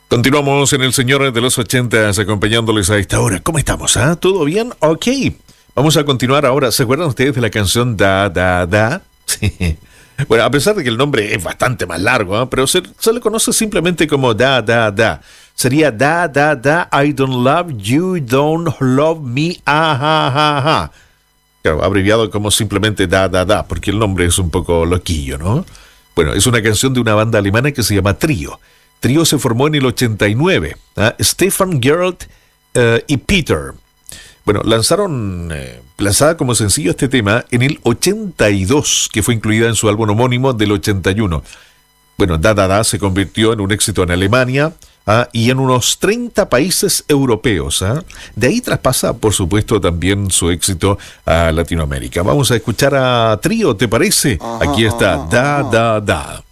Continuamos en el Señor de los 80s acompañándoles a esta hora. ¿Cómo estamos? ¿Todo bien? Ok. Vamos a continuar ahora. ¿Se acuerdan ustedes de la canción Da, Da, Da? Sí. Bueno, a pesar de que el nombre es bastante más largo, pero se le conoce simplemente como Da, Da, Da. Sería Da, Da, Da, I don't love you, don't love me, ah. Claro, abreviado como simplemente Da, Da, Da, porque el nombre es un poco loquillo, ¿no? Bueno, es una canción de una banda alemana que se llama Trio. Trio se formó en el 89. Stefan, Gerald y Peter. Bueno, lanzada como sencillo este tema en el 82, que fue incluida en su álbum homónimo del 81. Bueno, Da Da Da se convirtió en un éxito en Alemania y en unos 30 países europeos. De ahí traspasa, por supuesto, también su éxito a Latinoamérica. Vamos a escuchar a Trio, ¿te parece? Aquí está Da Da Da.